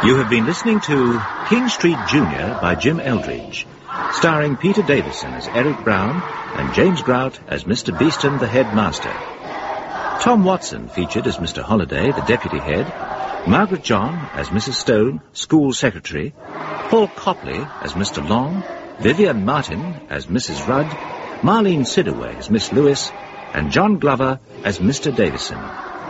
You have been listening to King Street Jr. by Jim Eldridge, starring Peter Davison as Eric Brown and James Grout as Mr. Beeston, the headmaster. Tom Watson featured as Mr. Holliday, the deputy head, Margaret John as Mrs. Stone, school secretary, Paul Copley as Mr. Long, Vivian Martin as Mrs. Rudd, Marlene Sidaway as Miss Lewis, and John Glover as Mr. Davison.